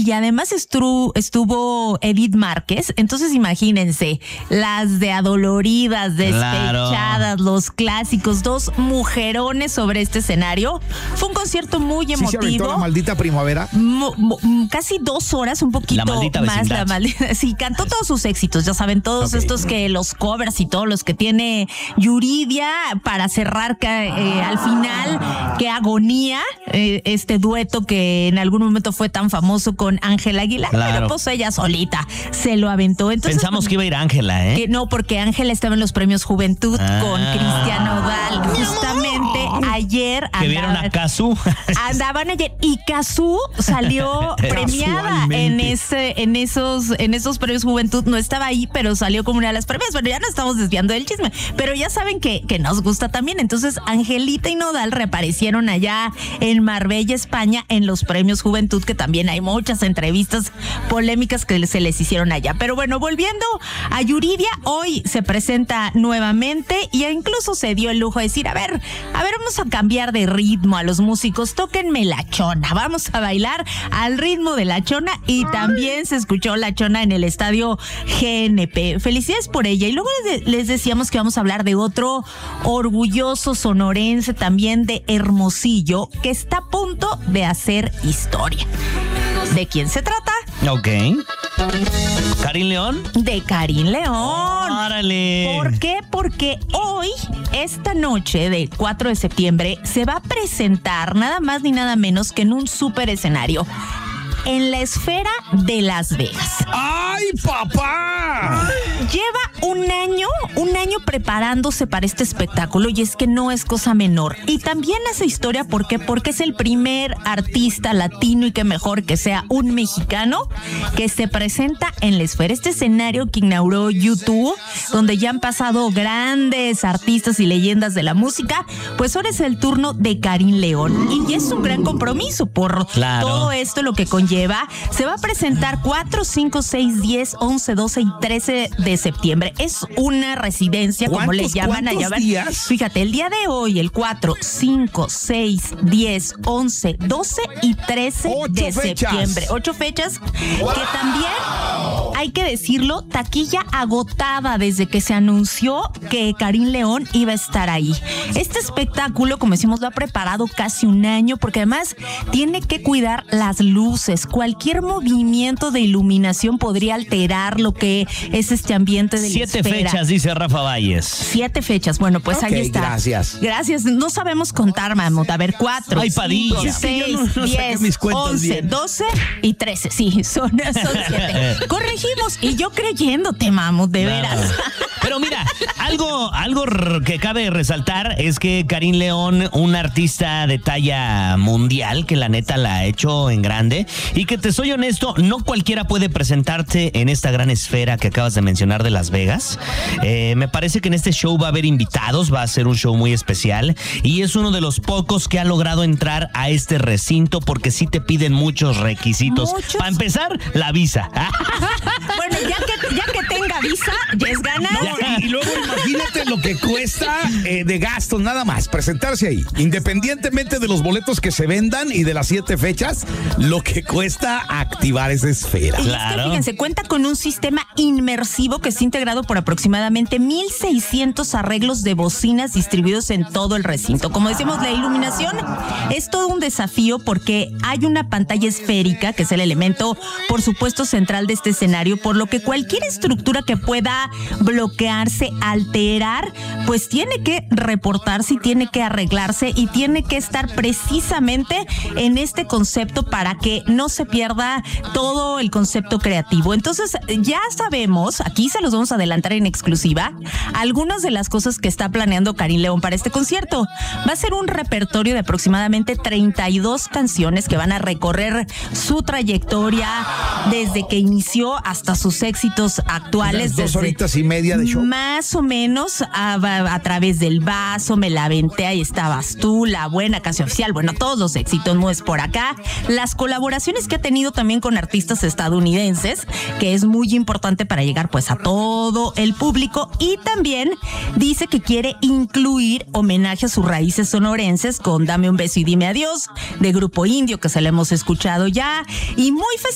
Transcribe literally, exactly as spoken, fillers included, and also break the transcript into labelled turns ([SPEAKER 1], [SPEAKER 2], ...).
[SPEAKER 1] y además estuvo, estuvo Edith Márquez. Entonces imagínense, las de adoloridas, despechadas, claro. Los clásicos, dos mujerones sobre este escenario. Fue un concierto muy emotivo.
[SPEAKER 2] ¿Sí se aventó la maldita primavera?
[SPEAKER 1] Mo, mo, casi dos horas, un poquito
[SPEAKER 3] la maldita
[SPEAKER 1] más.
[SPEAKER 3] Vecindad.
[SPEAKER 1] La maldita, sí, cantó todos sus éxitos, ya saben, todos okay. estos que los covers y todos los que tiene Yuridia para cerrar eh, al final. Qué agonía, eh, este dueto que en algún momento fue tan famoso con Ángela Aguilar, claro. Pero pues ella solita se lo aventó. Entonces,
[SPEAKER 3] pensamos que iba a ir Ángela, ¿eh?
[SPEAKER 1] Que no, porque Ángela estaba en los premios Juventud ah. con Cristian Nodal. Justamente ayer
[SPEAKER 3] andaba, que vieron a Cazzu.
[SPEAKER 1] Andaban ayer y Cazzu salió premiada en ese, en esos, en esos premios Juventud. No estaba ahí, pero salió como una de las premias. Bueno, ya no estamos desviando del chisme, pero ya saben que, que nos gusta también. Entonces, Angelita y Nodal reaparecieron allá en Marbella, España, en los premios Juventud, que también hay muchas entrevistas polémicas que se les hicieron allá. Pero bueno, volviendo a Yuridia, hoy se presenta nuevamente y incluso se dio el lujo de decir, a ver, a ver, vamos a cambiar de ritmo a los músicos, tóquenme la chona, vamos a bailar al ritmo de la chona, y también se escuchó la chona en el estadio G N P. Felicidades por ella. Y luego les, les decíamos que vamos a hablar de otro orgulloso sonorense también de Hermosillo, que está a punto de hacer historia. ¿De quién se trata?
[SPEAKER 3] Ok. ¿Karin León?
[SPEAKER 1] De Karin León.
[SPEAKER 3] ¡Órale!
[SPEAKER 1] ¿Por qué? Porque hoy, esta noche del cuatro de septiembre, se va a presentar nada más ni nada menos que en un super escenario en la Esfera de Las Vegas.
[SPEAKER 2] ¡Ay, papá!
[SPEAKER 1] Lleva un año, un año preparándose para este espectáculo, y es que no es cosa menor. Y también hace historia, ¿por qué? Porque es el primer artista latino, y que mejor que sea un mexicano, que se presenta en la Esfera. Este escenario que inauguró YouTube, donde ya han pasado grandes artistas y leyendas de la música, pues ahora es el turno de Karin León. Y es un gran compromiso por claro. todo esto, lo que conlleva. Se va a presentar cuatro, cinco, seis, diez, once, doce y trece de septiembre. Es una residencia, como le llaman allá.
[SPEAKER 2] Días?
[SPEAKER 1] Fíjate, el día de hoy, el cuatro, cinco, seis, diez, once, doce y trece de fechas. septiembre. Ocho fechas wow. que también, hay que decirlo, taquilla agotada desde que se anunció que Karin León iba a estar ahí. Este espectáculo, como decimos, lo ha preparado casi un año, porque además tiene que cuidar las luces. Cualquier movimiento de iluminación podría alterar lo que es este ambiente de la
[SPEAKER 3] Siete
[SPEAKER 1] esfera.
[SPEAKER 3] fechas, dice Rafa Valles.
[SPEAKER 1] Siete fechas. Bueno, pues okay, ahí está.
[SPEAKER 2] Gracias.
[SPEAKER 1] Gracias. No sabemos contar, Mamut. A ver, cuatro,
[SPEAKER 3] Ay, Padilla.
[SPEAKER 1] cinco, seis, no, no diez, once, bien. doce y trece. Sí, son, son siete. Corregimos. Y yo creyéndote, Mamut, de claro. veras.
[SPEAKER 3] Pero mira, algo, algo que cabe resaltar es que Karin León, una artista de talla mundial, que la neta la ha hecho en grande, y que te soy honesto, no cualquiera puede presentarte en esta gran esfera que acabas de mencionar de Las Vegas. Eh, me parece que en este show va a haber invitados, va a ser un show muy especial, y es uno de los pocos que ha logrado entrar a este recinto, porque sí te piden muchos requisitos. ¿Muchos? Para empezar, la visa.
[SPEAKER 1] Bueno, ya que, ya que tenga visa, ya es ganar.
[SPEAKER 2] No, y, y luego imagínate lo que cuesta eh, de gastos nada más presentarse ahí. Independientemente de los boletos que se vendan y de las siete fechas, lo que cuesta activar esa esfera.
[SPEAKER 1] Y claro. es que fíjense, cuenta con un sistema inmersivo que está integrado por aproximadamente mil seiscientos arreglos de bocinas distribuidos en todo el recinto. Como decimos, la iluminación es todo un desafío, porque hay una pantalla esférica, que es el elemento, por supuesto, central de este escenario, por lo que cualquier estructura que pueda bloquearse, alterar, pues tiene que reportarse y tiene que arreglarse y tiene que estar precisamente en este concepto para que no se pierda todo el concepto creativo. Entonces, ya sabemos, aquí se los vamos a adelantar en exclusiva, algunas de las cosas que está planeando Karin León para este concierto. Va a ser un repertorio de aproximadamente treinta y dos canciones que van a recorrer su trayectoria desde que inició hasta sus éxitos actuales.
[SPEAKER 2] Unas dos horitas y media de show.
[SPEAKER 1] Más o menos a, a, a través del vaso, Me la aventé, ahí estabas tú, La Buena, Canción Oficial, bueno, todos los éxitos, No es por acá. Las colaboraciones que ha tenido también con artistas estadounidenses, que es muy importante para llegar pues a todo el público, y también dice que quiere incluir homenaje a sus raíces sonorenses con Dame un beso y dime adiós, de Grupo Indio, que se le hemos escuchado ya, y muy festivo